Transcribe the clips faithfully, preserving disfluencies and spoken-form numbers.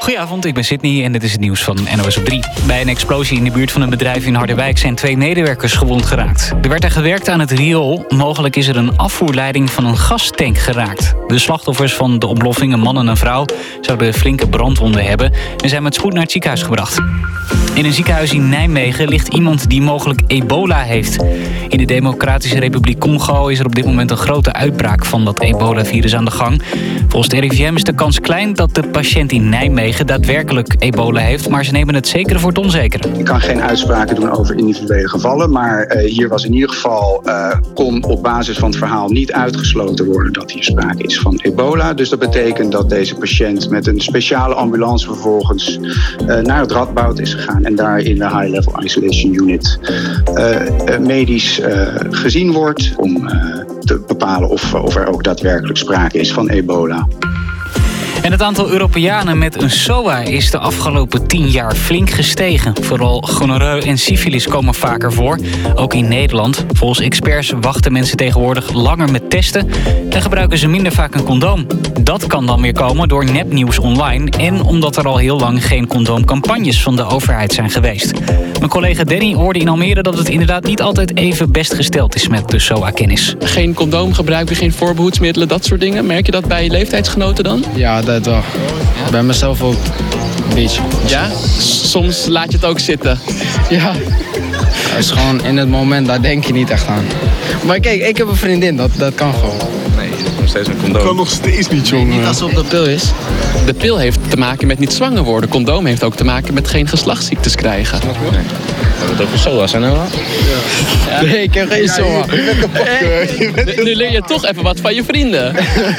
Goedenavond, ik ben Sydney en dit is het nieuws van N O S op drie. Bij een explosie in de buurt van een bedrijf in Harderwijk zijn twee medewerkers gewond geraakt. Er werd er gewerkt aan het riool. Mogelijk is er een afvoerleiding van een gastank geraakt. De slachtoffers van de ontploffing, een man en een vrouw, zouden flinke brandwonden hebben en zijn met spoed naar het ziekenhuis gebracht. In een ziekenhuis in Nijmegen ligt iemand die mogelijk ebola heeft. In de Democratische Republiek Congo is er op dit moment een grote uitbraak van dat ebola-virus aan de gang. Volgens de R I V M is de kans klein dat de patiënt in Nijmegen daadwerkelijk ebola heeft, maar ze nemen het zekere voor het onzekere. Ik kan geen uitspraken doen over individuele gevallen, maar uh, hier was in ieder geval, uh, kon op basis van het verhaal niet uitgesloten worden dat hier sprake is van ebola. Dus dat betekent dat deze patiënt met een speciale ambulance vervolgens uh, naar het Radboud is gegaan en daar in de High Level Isolation Unit uh, uh, medisch uh, gezien wordt om uh, te bepalen of, of er ook daadwerkelijk sprake is van ebola. En het aantal Europeanen met een S O A is de afgelopen tien jaar flink gestegen. Vooral gonoreu en syfilis komen vaker voor, ook in Nederland. Volgens experts wachten mensen tegenwoordig langer met testen en gebruiken ze minder vaak een condoom. Dat kan dan weer komen door nepnieuws online en omdat er al heel lang geen condoomcampagnes van de overheid zijn geweest. Mijn collega Danny hoorde in Almere dat het inderdaad niet altijd even best gesteld is met de S O A-kennis. Geen condoom gebruiken, geen voorbehoedsmiddelen, dat soort dingen. Merk je dat bij je leeftijdsgenoten dan? Ja, dat wel. Bij mezelf ook een beetje. Ja? Soms laat je het ook zitten. Ja. Het is gewoon in het moment, daar denk je niet echt aan. Maar kijk, ik heb een vriendin, dat, dat kan gewoon. Nee, nog steeds een condoom. Kan nog steeds niet, jongen. Niet als het op de pil is. De pil heeft te maken met niet zwanger worden. Condoom heeft ook te maken met geen geslachtsziektes krijgen. Nee. Hebben we het over S O A's, hè? Ja. Ja. Nee, ik heb geen S O A. Je bent kapot, Nu, nu leer je toch even wat van je vrienden.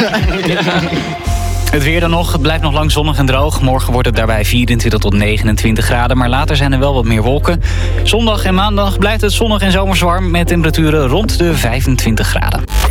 Het weer dan nog. Het blijft nog lang zonnig en droog. Morgen wordt het daarbij vierentwintig tot negenentwintig graden. Maar later zijn er wel wat meer wolken. Zondag en maandag blijft het zonnig en zomers warm met temperaturen rond de vijfentwintig graden.